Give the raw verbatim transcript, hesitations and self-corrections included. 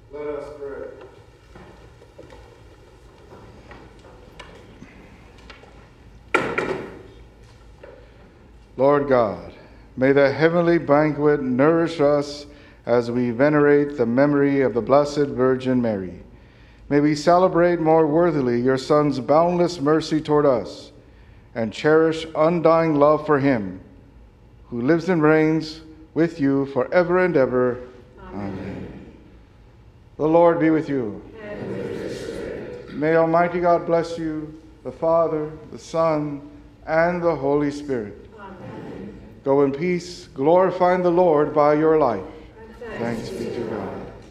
Let us pray. Lord God, may the heavenly banquet nourish us as we venerate the memory of the Blessed Virgin Mary. May we celebrate more worthily your Son's boundless mercy toward us and cherish undying love for him, who lives and reigns with you forever and ever. Amen. Amen. The Lord be with you. And with your spirit. May Almighty God bless you, the Father, the Son, and the Holy Spirit. Amen. Go in peace, glorifying the Lord by your life. Thanks, Thanks be to God.